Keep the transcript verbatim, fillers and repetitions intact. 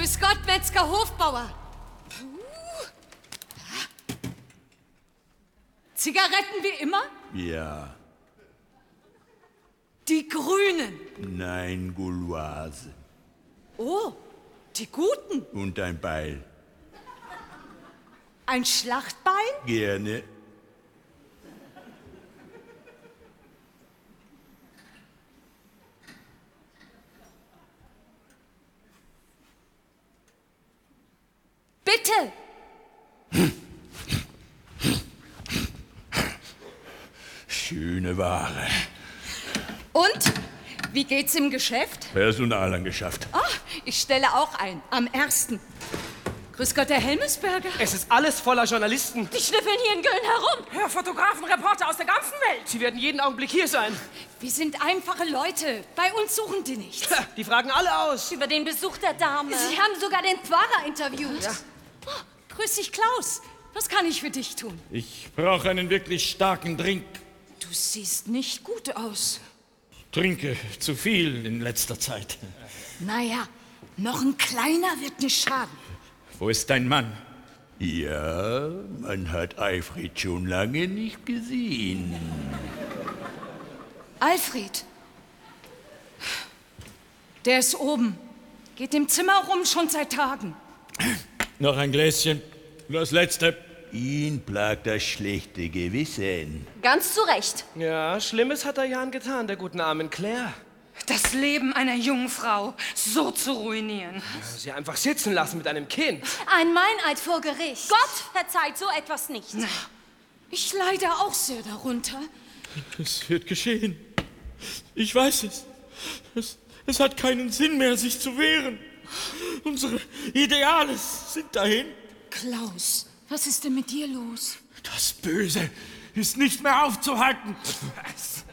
Grüß Gott, Metzger Hofbauer. Zigaretten wie immer? Ja. Die Grünen. Nein, Gauloise. Oh, die Guten. Und ein Beil. Ein Schlachtbein? Gerne. Bitte. Schöne Ware. Und? Wie geht's im Geschäft? Personalangeschafft. Ah, ich stelle auch ein. Am ersten. Grüß Gott, Herr Helmesberger. Es ist alles voller Journalisten. Die schnüffeln hier in Köln herum. Ja, Fotografen, Reporter aus der ganzen Welt. Sie werden jeden Augenblick hier sein. Wir sind einfache Leute. Bei uns suchen die nichts. Ha, die fragen alle aus. Über den Besuch der Dame. Sie haben sogar den Pfarrer interviewt. Ja. Oh, grüß dich, Klaus. Was kann ich für dich tun? Ich brauche einen wirklich starken Drink. Du siehst nicht gut aus. Trinke zu viel in letzter Zeit. Naja, noch ein kleiner wird nicht schaden. Wo ist dein Mann? Ja, man hat Alfred schon lange nicht gesehen. Alfred. Der ist oben. Geht im Zimmer rum schon seit Tagen. Noch ein Gläschen. Das letzte. Ihn plagt das schlechte Gewissen. Ganz zu Recht. Ja, Schlimmes hat er Jan getan, der guten armen Claire. Das Leben einer jungen Frau so zu ruinieren. Sie einfach sitzen lassen mit einem Kind. Ein Meineid vor Gericht. Gott verzeiht so etwas nicht. Ich leide auch sehr darunter. Es wird geschehen. Ich weiß es. es. Es hat keinen Sinn mehr, sich zu wehren. Unsere Ideale sind dahin. Klaus, was ist denn mit dir los? Das Böse ist nicht mehr aufzuhalten.